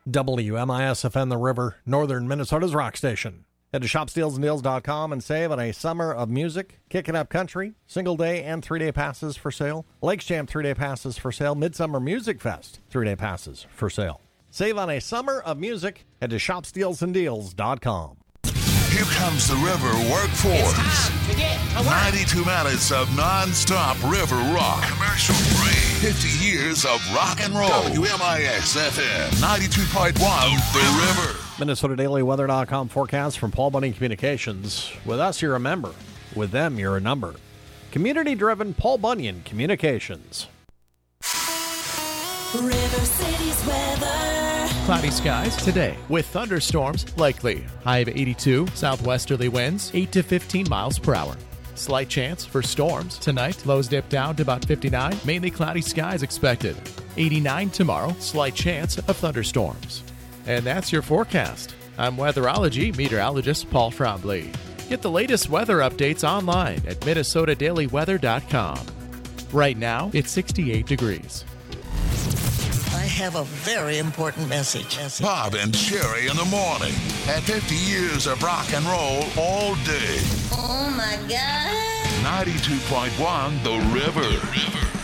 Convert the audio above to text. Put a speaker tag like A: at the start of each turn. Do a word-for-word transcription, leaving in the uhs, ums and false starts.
A: W M I S F N The River, northern Minnesota's rock station. Head to shop steels and deals dot com and save on a summer of music, Kicking Up Country, single-day and three-day passes for sale, Lakes Jam three-day passes for sale, Midsummer Music Fest three-day passes for sale. Save on a summer of music. Head to shop steels and deals dot com.
B: Here comes the River Workforce.
C: It's time to get to work.
B: ninety-two minutes of non-stop river rock. Commercial free. fifty years of rock and roll. W M I X F M ninety-two point one, The River.
A: Minnesota Daily Weather dot com forecast from Paul Bunyan Communications. With us, you're a member. With them, you're a number. Community-driven Paul Bunyan Communications.
D: River City's weather.
E: Cloudy skies today with thunderstorms likely. High of eighty-two, southwesterly winds eight to fifteen miles per hour. Slight chance for storms tonight. Lows dip down to about fifty-nine. Mainly cloudy skies expected. eighty-nine tomorrow. Slight chance of thunderstorms. And that's your forecast. I'm weatherology meteorologist Paul Frombley. Get the latest weather updates online at Minnesota Daily Weather dot com. Right now, it's sixty-eight degrees.
F: I have a very important message.
B: Bob and Sherry in the morning. At fifty years of rock and roll all day.
F: Oh, my God.
B: ninety-two point one, The River. The River.